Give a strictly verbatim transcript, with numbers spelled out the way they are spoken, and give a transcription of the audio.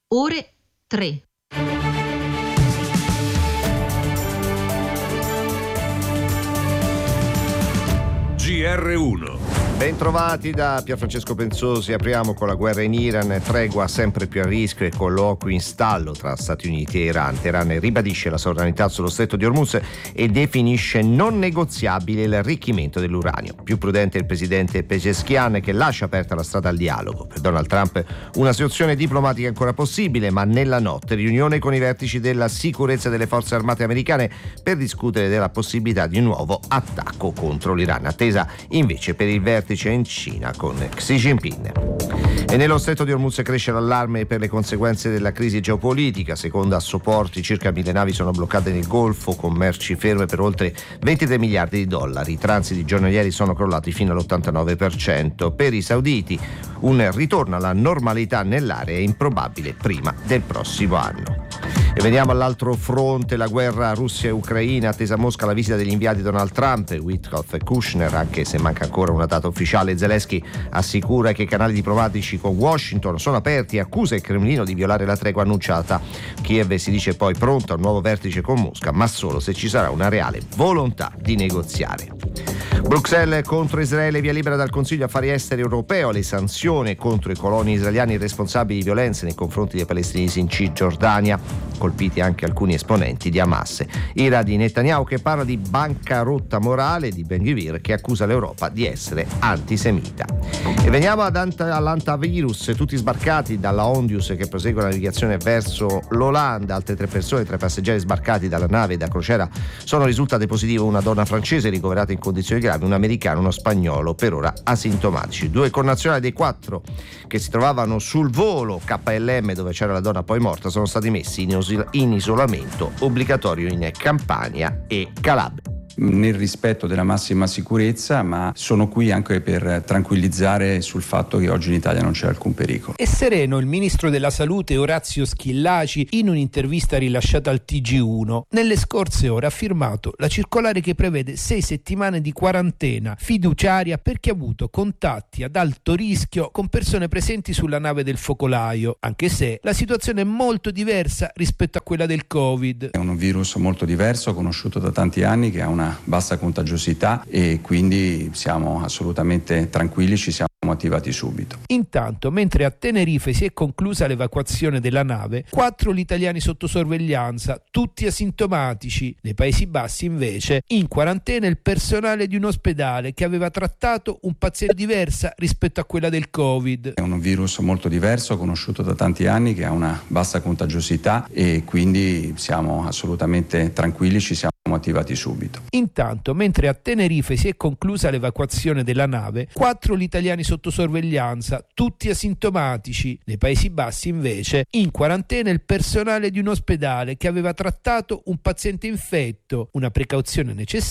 ore tre. G R uno. Bentrovati da Pierfrancesco Penzosi. Apriamo con la guerra in Iran, tregua sempre più a rischio e colloqui in stallo tra Stati Uniti e Iran. Teheran ribadisce la sovranità sullo stretto di Hormuz e definisce non negoziabile il arricchimento dell'uranio. Più prudente il presidente Pezeshkian, che lascia aperta la strada al dialogo. Per Donald Trump una soluzione diplomatica è ancora possibile, ma nella notte riunione con i vertici della sicurezza delle forze armate americane per discutere della possibilità di un nuovo attacco contro l'Iran, attesa invece per il vertice in Cina con Xi Jinping. E nello stretto di Hormuz cresce l'allarme per le conseguenze della crisi geopolitica. Secondo Assoporti, circa mille navi sono bloccate nel Golfo con merci ferme per oltre ventitré miliardi di dollari. I transiti giornalieri sono crollati fino all'ottantanove per cento. Per i sauditi un ritorno alla normalità nell'area è improbabile prima del prossimo anno. E veniamo all'altro fronte, la guerra Russia e Ucraina. Attesa a Mosca la visita degli inviati Donald Trump, Witkoff e Kushner, anche se manca ancora una data ufficiale. Zelensky assicura che i canali diplomatici con Washington sono aperti e accusa il Cremlino di violare la tregua annunciata. Kiev si dice poi pronto a un nuovo vertice con Mosca, ma solo se ci sarà una reale volontà di negoziare. Bruxelles contro Israele, via libera dal Consiglio Affari Esteri europeo, le sanzioni contro i coloni israeliani responsabili di violenze nei confronti dei palestinesi in Cisgiordania, colpiti anche alcuni esponenti di Hamas. Ira di Netanyahu, che parla di bancarotta morale, di Ben Gvir, che accusa l'Europa di essere antisemita. E veniamo ad ant- all'antavirus, tutti sbarcati dalla Ondius che prosegue la navigazione verso l'Olanda. Altre tre persone tra i passeggeri sbarcati dalla nave da crociera sono risultate positive: una donna francese ricoverata in condizioni gravi, un americano e uno spagnolo per ora asintomatici. Due connazionali dei quattro che si trovavano sul volo K L M dove c'era la donna poi morta sono stati messi in, os- in isolamento obbligatorio in Campania e Calabria. Nel rispetto della massima sicurezza, ma sono qui anche per tranquillizzare sul fatto che oggi in Italia non c'è alcun pericolo. È sereno il ministro della Salute Orazio Schillaci in un'intervista rilasciata al T G uno. Nelle scorse ore ha firmato la circolare che prevede sei settimane di quarantena fiduciaria per chi ha avuto contatti ad alto rischio con persone presenti sulla nave del focolaio, anche se la situazione è molto diversa rispetto a quella del Covid. È un virus molto diverso, conosciuto da tanti anni, che ha una bassa contagiosità e quindi siamo assolutamente tranquilli, ci siamo attivati subito. Intanto, mentre a Tenerife si è conclusa l'evacuazione della nave, quattro gli italiani sotto sorveglianza, tutti asintomatici. Nei Paesi Bassi invece in quarantena il personale di un ospedale che aveva trattato un paziente diversa rispetto a quella del Covid. È un virus molto diverso, conosciuto da tanti anni, che ha una bassa contagiosità e quindi siamo assolutamente tranquilli, ci siamo attivati subito. Intanto, mentre a Tenerife si è conclusa l'evacuazione della nave, quattro gli italiani sotto sorveglianza, tutti asintomatici. Nei Paesi Bassi invece in quarantena il personale di un ospedale che aveva trattato un paziente infetto, una precauzione necessaria